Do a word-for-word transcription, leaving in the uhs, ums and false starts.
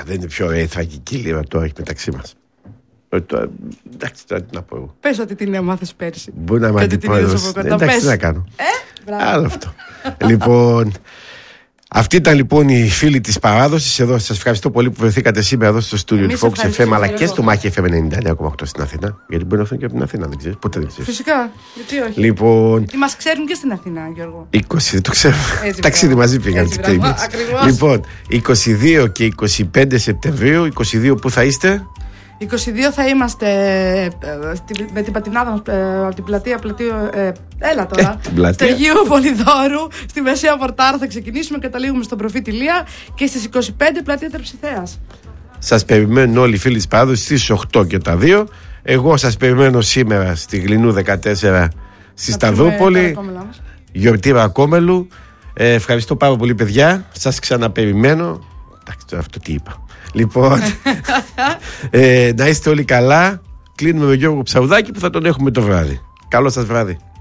δεν είναι πιο ωραία η θρακική λίρα τώρα έχει μεταξύ μας. Τώρα, εντάξει, τώρα τι να πω εγώ. Πες ότι την έμαθες πέρσι. Μπορεί να είμαι αντιπρόεδρος. Εντάξει, τι να κάνω. Ε, Άλλο αυτό. Λοιπόν, αυτή ήταν λοιπόν η φίλη της παράδοσης. Εδώ σας ευχαριστώ πολύ που βρεθήκατε σήμερα εδώ στο στούντιο του Fox εφ εμ αλλά και στο Μάχη εφ εμ ενενήντα εννέα κόμμα οκτώ στην Αθήνα. Γιατί μπορεί να έρθουν και από την Αθήνα, δεν ξέρεις. Ποτέ δεν ξέρεις. Φυσικά. Γιατί όχι. Λοιπόν. Τι μας ξέρουν και στην Αθήνα, Γιώργο. είκοσι, δεν το ξέρω. Ταξίδι μαζί πήγαν. Λοιπόν, είκοσι δύο και είκοσι πέντε Σεπτεμβρίου. είκοσι δύο που θα είστε? είκοσι δύο θα είμαστε με την πατινάδα μας από την πλατεία πλατείο, ε, έλα τώρα, ε, Τεργίου Πολυδόρου, στη Μεσαία Πορτάρα θα ξεκινήσουμε, καταλήγουμε στον Προφήτη Λία και στις είκοσι πέντε πλατεία Τερψιθέας. Σας περιμένουν όλοι οι φίλοι της παράδοσης στις οκτώ και τα δύο. Εγώ σας περιμένω σήμερα στη Γλινού δεκατέσσερα στη Σταυρούπολη, γιορτή Ρακόμελου. ε, Ευχαριστώ πάρα πολύ παιδιά, σας ξαναπεριμένω. Εντάξει, τώρα αυτό τι είπα. Λοιπόν, ε, να είστε όλοι καλά. Κλείνουμε με Γιώργο Ψαουδάκη που θα τον έχουμε το βράδυ. Καλό σας βράδυ.